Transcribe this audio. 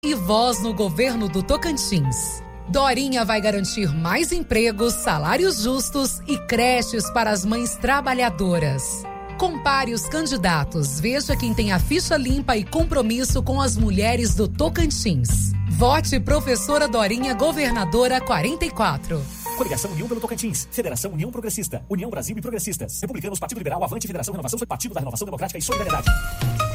E voz no governo do Tocantins. Dorinha vai garantir mais empregos, salários justos e creches para as mães trabalhadoras. Compare os candidatos, veja quem tem a ficha limpa e compromisso com as mulheres do Tocantins. Vote Professora Dorinha, Governadora 44. Coligação União pelo Tocantins, Federação União Progressista, União Brasil e Progressistas, Republicanos, Partido Liberal, Avante, Federação Renovação, Partido da Renovação Democrática e Solidariedade.